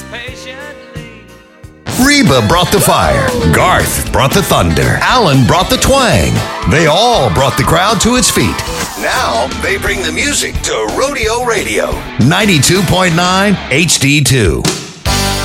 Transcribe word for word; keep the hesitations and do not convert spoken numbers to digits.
patiently. Reba brought the fire. Garth brought the thunder. Alan brought the twang. They all brought the crowd to its feet. Now they bring the music to Rodeo Radio. ninety-two point nine H D two.